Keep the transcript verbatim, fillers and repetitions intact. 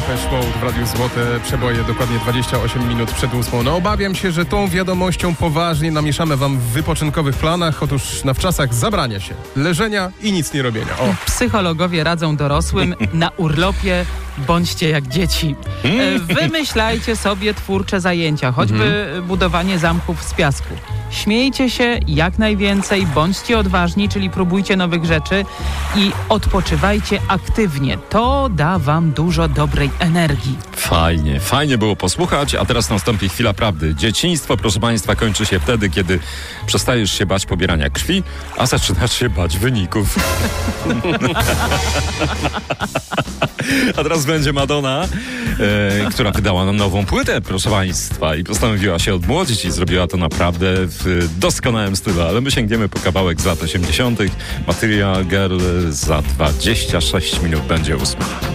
Depeche Mode w Radiu Złote Przeboje, dokładnie dwadzieścia osiem minut przed ósmą. No obawiam się, że tą wiadomością poważnie namieszamy wam w wypoczynkowych planach. Otóż na wczasach zabrania się, leżenia i nic nie robienia. O. Psychologowie radzą dorosłym: na urlopie bądźcie jak dzieci. E, Wymyślajcie sobie twórcze zajęcia, choćby mhm. budowanie zamków z piasku. Śmiejcie się jak najwięcej, bądźcie odważni, czyli próbujcie nowych rzeczy i odpoczywajcie aktywnie. To da wam dużo dobrej energii. Fajnie, fajnie było posłuchać, a teraz nastąpi chwila prawdy. Dzieciństwo, proszę państwa, kończy się wtedy, kiedy przestajesz się bać pobierania krwi, a zaczynasz się bać wyników. A teraz będzie Madonna, e, która wydała nam nową płytę, proszę państwa, i postanowiła się odmłodzić i zrobiła to naprawdę w doskonałym stylu, ale my sięgniemy po kawałek z lat osiemdziesiątych. Material Girl za dwadzieścia sześć minut będzie ósma.